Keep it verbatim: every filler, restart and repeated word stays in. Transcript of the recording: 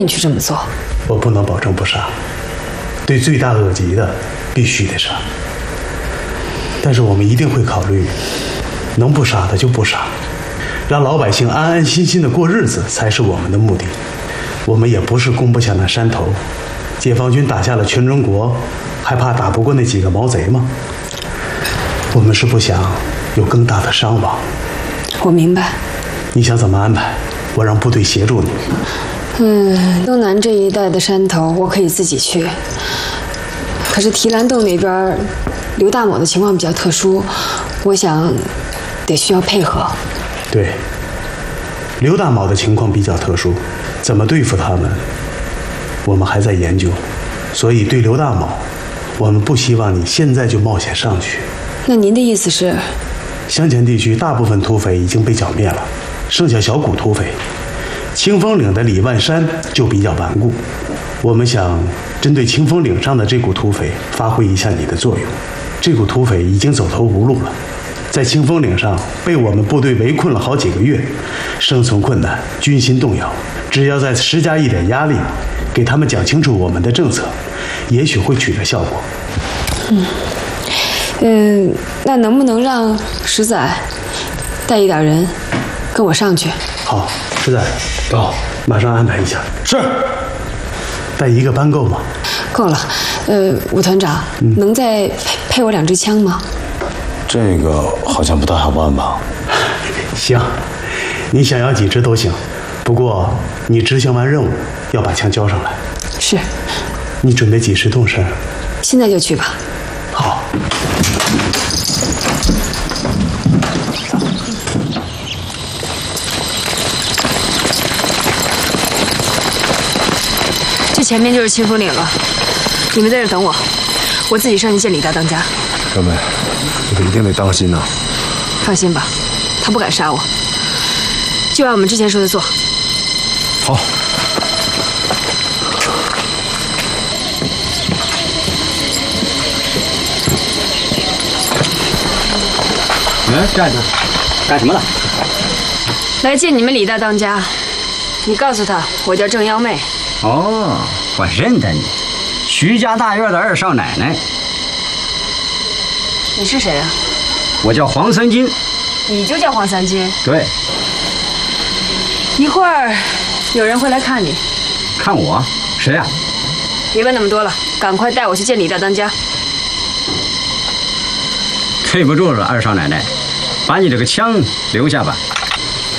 你去这么做。 我不能保证不杀，对罪大恶极的必须得杀。但是我们一定会考虑，能不杀的就不杀，让老百姓安安心心的过日子才是我们的目的。我们也不是攻不下那山头，解放军打下了全中国，还怕打不过那几个毛贼吗？我们是不想有更大的伤亡。 我明白。 你想怎么安排？我让部队协助你。 嗯，东南这一带的山头我可以自己去，可是提篮洞那边刘大某的情况比较特殊，我想得需要配合。 对，刘大某的情况比较特殊，怎么对付他们，我们还在研究。所以对刘大某，我们不希望你现在就冒险上去。 那您的意思是？ 湘黔地区大部分土匪已经被剿灭了，剩下小股土匪。清风岭的李万山就比较顽固，我们想针对清风岭上的这股土匪发挥一下你的作用。这股土匪已经走投无路了，在清风岭上被我们部队围困了好几个月，生存困难，军心动摇。只要再施加一点压力，给他们讲清楚我们的政策，也许会取得效果。 嗯，嗯，那能不能让石仔带一点人跟我上去？ 好，石仔，到，马上安排一下。 是。 带一个班够吗？ 够了。呃，武团长，嗯、能再配配我两支枪吗？ 这个好像不太好办吧？ 行，你想要几支都行，不过你执行完任务要把枪交上来。 是。 你准备几时动身？ 现在就去吧。 好。 这前面就是清风岭了，你们在这等我，我自己上去见李大当家。 小美，你可一定得当心呐。 放心吧，他不敢杀我，就按我们之前说的做。 好。 哎，站着，干什么了？ 来见你们李大当家。你告诉他，我叫郑幺妹。 哦，我认得你，徐家大院的二少奶奶。 你是谁啊？ 我叫黄三金。 你就叫黄三金？ 对。 一会儿有人会来看你。 看我？谁呀？ 别问那么多了，赶快带我去见李大当家。 对不住了，二少奶奶，把你这个枪留下吧。